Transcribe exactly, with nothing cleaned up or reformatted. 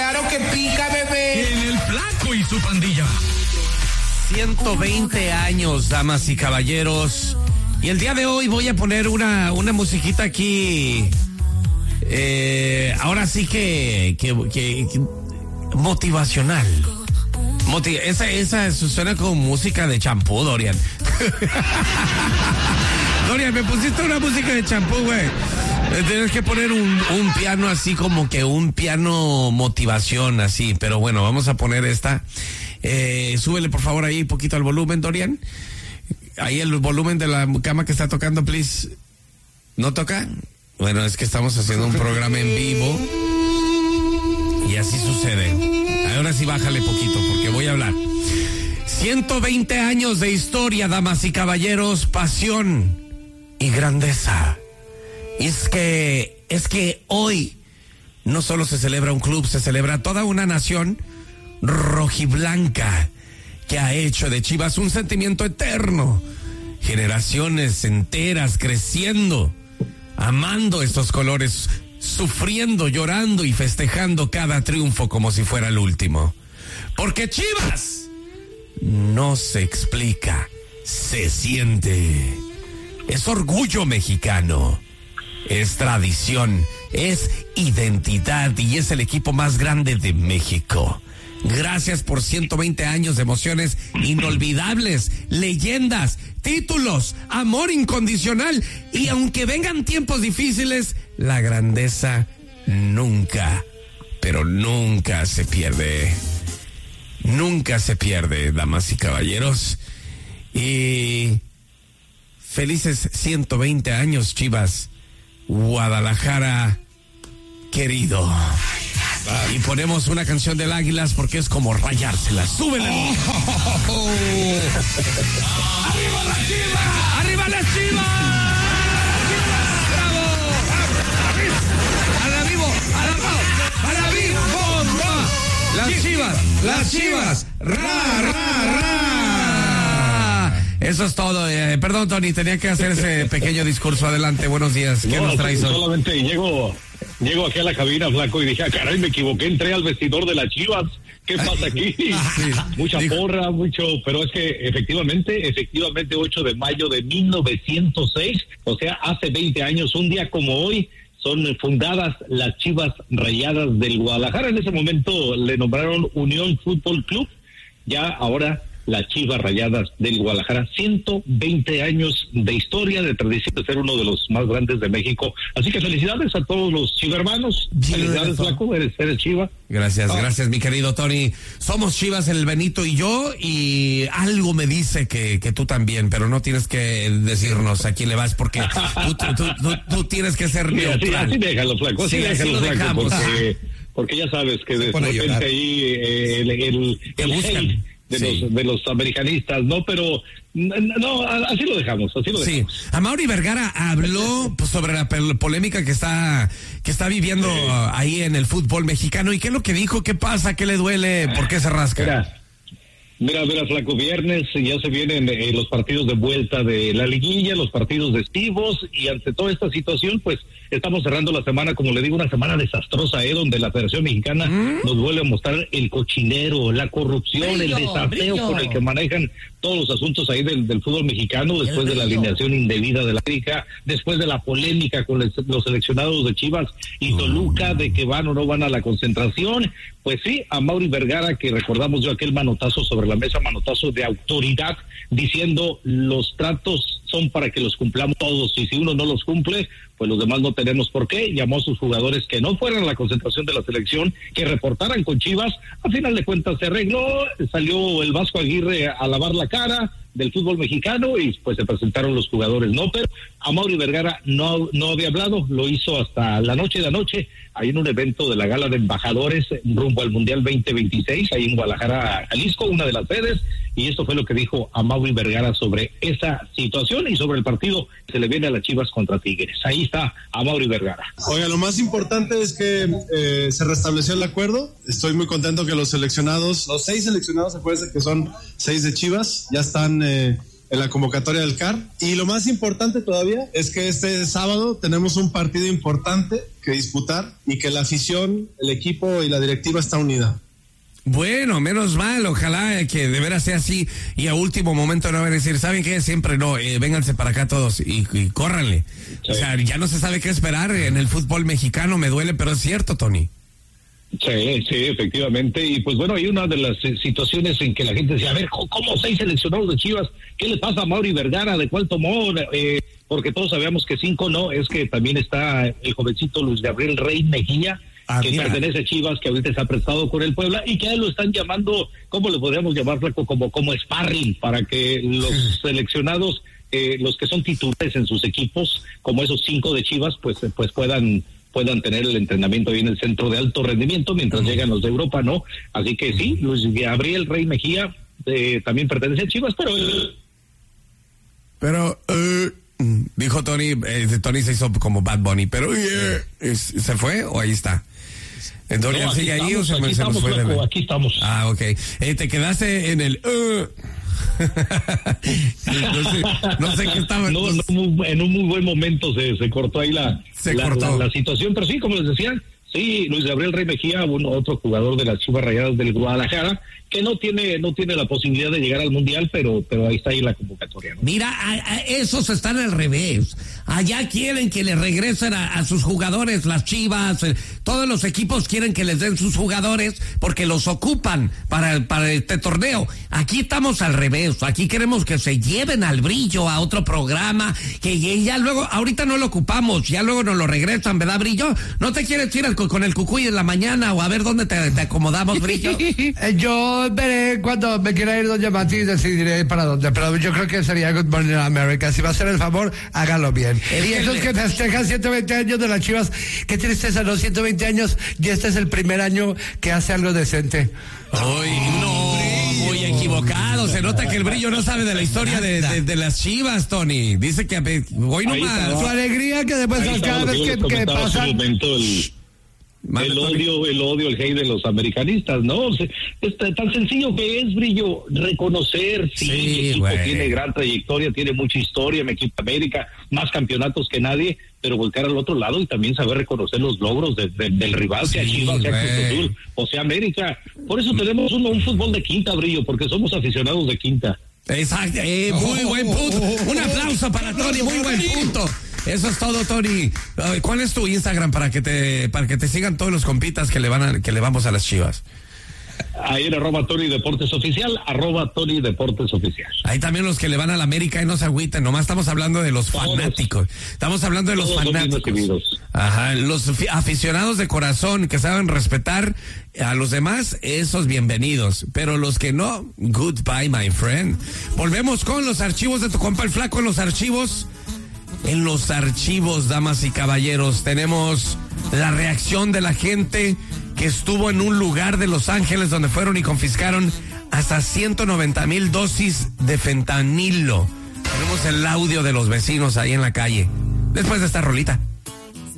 Claro que pica, bebé. En el Flaco y su pandilla. ciento veinte años, damas y caballeros. Y el día de hoy voy a poner una, una musiquita aquí. Eh, ahora sí que, que, que, que motivacional. Motiv- esa, esa suena como música de champú, Dorian. Dorian, me pusiste una música de champú, güey. Tienes que poner un, un piano así como que un piano motivación así. Pero bueno, vamos a poner esta. Eh, súbele por favor ahí un poquito al volumen, Dorian. Ahí el volumen de la cama que está tocando, please. ¿No toca? Bueno, es que estamos haciendo un programa en vivo. Y así sucede. Ahora sí bájale poquito porque voy a hablar. ciento veinte años de historia, damas y caballeros, pasión y grandeza. Y es que, es que hoy no solo se celebra un club, se celebra toda una nación rojiblanca que ha hecho de Chivas un sentimiento eterno. Generaciones enteras creciendo, amando estos colores, sufriendo, llorando y festejando cada triunfo como si fuera el último. Porque Chivas no se explica, se siente. Es orgullo mexicano, es tradición, es identidad y es el equipo más grande de México. Gracias por ciento veinte años de emociones inolvidables, leyendas, títulos, amor incondicional. Y aunque vengan tiempos difíciles, la grandeza nunca, pero nunca se pierde. Nunca se pierde, damas y caballeros. Y felices ciento veinte años, Chivas, Guadalajara querido. Y ponemos una canción del Águilas porque es como rayársela. ¡Súbele! Oh, oh, oh. ¡Arriba las Chivas! ¡Arriba las Chivas! ¡Bravo! ¡A la vivo! ¡A la vivo! ¡A la vivo! ¡Las Chivas! ¡Las Chivas! ¡Ra, ra, ra! Eso es todo. Eh, perdón, Tony, tenía que hacer ese pequeño discurso. Adelante, buenos días. ¿Qué no, nos traes hoy? Solamente llego... Llego aquí a la cabina, Flaco, y dije, ah, caray, me equivoqué, entré al vestidor de las Chivas. ¿Qué pasa aquí? Sí, mucha dijo. porra, mucho, pero es que efectivamente, efectivamente, ocho de mayo de mil novecientos seis, o sea, hace veinte años, un día como hoy, son fundadas las Chivas Rayadas del Guadalajara. En ese momento le nombraron Unión Fútbol Club, ya ahora las Chivas Rayadas del Guadalajara. ciento veinte años de historia, de tradición de ser uno de los más grandes de México. Así que felicidades a todos los chivermanos. Felicidades, Flaco, eres, eres Chiva. Gracias, oh. gracias, mi querido Tony. Somos Chivas, el Benito y yo, y algo me dice que, que tú también, pero no tienes que decirnos a quién le vas, porque tú, tú, tú, tú, tú tienes que ser sí, neutral. Así, así déjalo, Flaco, así sí, déjalo, así lo Flaco, dejamos. porque, porque ya sabes que de repente ahí eh, el, el, el hate de, sí. los, de los americanistas, ¿no? Pero no, así lo dejamos, así lo dejamos. Sí, Amaury Vergara habló pues, sobre la polémica que está que está viviendo sí. ahí en el fútbol mexicano. ¿Y qué es lo que dijo? ¿Qué pasa? ¿Qué le duele? ¿Por qué se rasca? Mira, mira, mira, Flaco, viernes ya se vienen eh, los partidos de vuelta de la liguilla, los partidos festivos, y ante toda esta situación, pues estamos cerrando la semana, como le digo, una semana desastrosa, ¿eh? Donde la Federación Mexicana ¿Mm? nos vuelve a mostrar el cochinero, la corrupción, brillo, el desaseo brillo. con el que manejan todos los asuntos ahí del, del fútbol mexicano, después de la alineación indebida de la América, después de la polémica con les, los seleccionados de Chivas y Toluca, de que van o no van a la concentración. Pues sí, Amaury Vergara, que recordamos yo aquel manotazo sobre la mesa, manotazo de autoridad, diciendo los tratos son para que los cumplamos todos, y si uno no los cumple, pues los demás no tenemos por qué. Llamó a sus jugadores que no fueran a la concentración de la selección, que reportaran con Chivas. A final de cuentas se arregló, salió el Vasco Aguirre a lavar la cara del fútbol mexicano y pues se presentaron los jugadores, ¿no? Pero Amaury Vergara no, no había hablado, lo hizo hasta la noche de anoche, ahí en un evento de la Gala de Embajadores rumbo al Mundial veinte veintiséis, ahí en Guadalajara, Jalisco, una de las sedes, y esto fue lo que dijo Amaury Vergara sobre esa situación y sobre el partido que se le viene a las Chivas contra Tigres. Ahí está Amaury Vergara. Oiga, lo más importante es que eh, se restableció el acuerdo. Estoy muy contento que los seleccionados, los seis seleccionados, acuérdense que son seis de Chivas, ya están eh, en la convocatoria del C A R. Y lo más importante todavía es que este sábado tenemos un partido importante que disputar y que la afición, el equipo y la directiva está unida. Bueno, menos mal, ojalá que de veras sea así y a último momento no van a decir, ¿saben qué? Siempre no, eh, vénganse para acá todos y, y córranle. Sí. O sea, ya no se sabe qué esperar en el fútbol mexicano, me duele, pero es cierto, Tony. Sí, sí, efectivamente. Y pues bueno, hay una de las eh, situaciones en que la gente decía, a ver, ¿cómo seis seleccionados de Chivas? ¿Qué le pasa a Mauri Vergara? ¿De cuál tomó? Eh, porque todos sabíamos que cinco no, es que también está el jovencito Luis Gabriel Rey Mejía, ah, que mira. pertenece a Chivas, que ahorita se ha prestado con el Puebla y que a él lo están llamando, ¿cómo le podríamos llamar, Flaco? Como, como sparring, para que los seleccionados, eh, los que son titulares en sus equipos, como esos cinco de Chivas, pues, pues puedan puedan tener el entrenamiento ahí en el centro de alto rendimiento mientras uh-huh. llegan los de Europa, ¿no? Así que sí, Luis Gabriel Rey Mejía eh, también pertenece a Chivas, pero... Pero... Uh... Dijo Tony, eh, Tony se hizo como Bad Bunny, pero yeah, ¿se fue o ahí está? ¿Tony no, sigue ahí o se, me, se nos fue? Loco, aquí estamos. Ah, ok. Eh, te quedaste en el... Uh. no, sé, no sé qué estaba... No, no, en un muy buen momento se, se cortó ahí la, se la, cortó. La, la situación, pero sí, como les decía, sí, Luis Gabriel Rey Mejía, un otro jugador de las Chivas Rayadas del Guadalajara, que no tiene no tiene la posibilidad de llegar al Mundial, pero pero ahí está ahí la convocatoria, ¿no? Mira, a, a esos están al revés. Allá quieren que le regresen a, a sus jugadores, las Chivas, eh, todos los equipos quieren que les den sus jugadores porque los ocupan para, para este torneo. Aquí estamos al revés, aquí queremos que se lleven al Brillo a otro programa, que ya luego, ahorita no lo ocupamos, ya luego nos lo regresan, ¿verdad, Brillo? ¿No te quieres ir al, con el Cucuy en la mañana o a ver dónde te, te acomodamos, Brillo? Yo veré cuando me quiera ir Doña Mati y decidiré para dónde, pero yo creo que sería Good Morning America. Si va a hacer el favor, hágalo bien. Es y esos que festejan ciento veinte años de las Chivas, qué tristeza, los ciento veinte años, y este es el primer año que hace algo decente. Ay, no, muy equivocado. Se nota que el Brillo no sabe de la historia de, de, de las Chivas, Tony. Dice que hoy nomás. Su alegría que después cada vez que, que pasa... El odio, el odio, el hate de los americanistas, ¿no? Es tan sencillo que es, Brillo, reconocer, sí, sí mi equipo wey. tiene gran trayectoria, tiene mucha historia, mi equipo América, más campeonatos que nadie, pero voltear al otro lado y también saber reconocer los logros de, de, del rival, sea sí, Chivas, sea Cruz Azul, o sea América. Por eso tenemos un, un fútbol de quinta, Brillo, porque somos aficionados de quinta. Exacto, eh, muy buen punto. Un aplauso para Tony, muy buen punto. Eso es todo, Tony. ¿Cuál es tu Instagram para que te para que te sigan todos los compitas que le van a, que le vamos a las Chivas? Ahí en arroba Tony Deportes Oficial, arroba Tony Deportes Oficial. Ahí también los que le van a la América y no se agüiten, nomás estamos hablando de los todos, fanáticos. Estamos hablando de los fanáticos. Ajá, los aficionados de corazón que saben respetar a los demás, esos bienvenidos. Pero los que no, goodbye, my friend. Volvemos con los archivos de tu compa el Flaco en los archivos. En los archivos, damas y caballeros, tenemos la reacción de la gente que estuvo en un lugar de Los Ángeles donde fueron y confiscaron hasta ciento noventa mil dosis de fentanilo. Tenemos el audio de los vecinos ahí en la calle. Después de esta rolita.